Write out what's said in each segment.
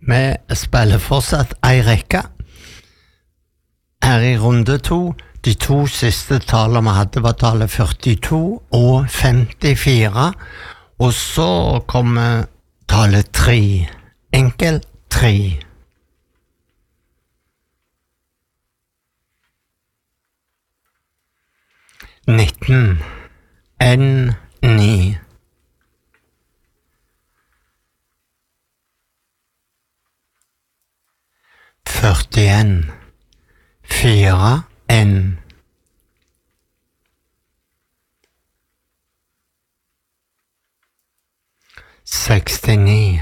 Vi spiller fortsatt ei rekke. Her i runde 2, de 2 siste talene vi hadde var tallet 42 og 54, og så kommer tallet 3, enkel 3. N9 41 4N 69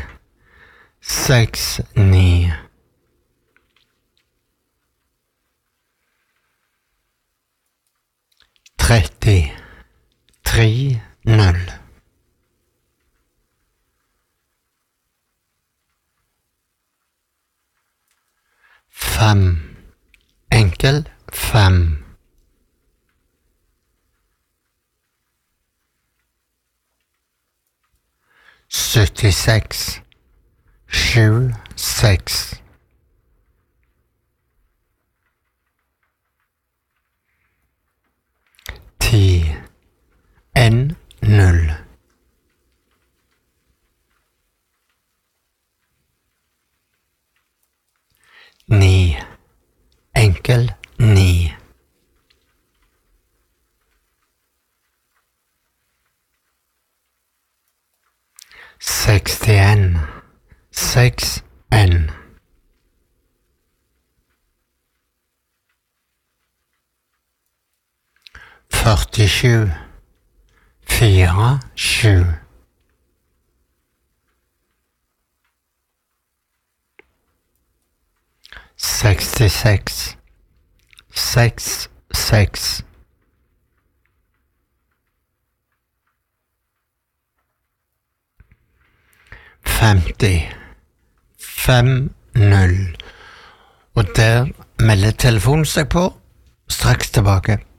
69 30 3 0 5 enkel 5 76 7 6 10 N 0 9 enkel 9 61 6N 47 4 7 66 6 6 50 5 0. Og der melder telefonen seg på. Straks tilbake.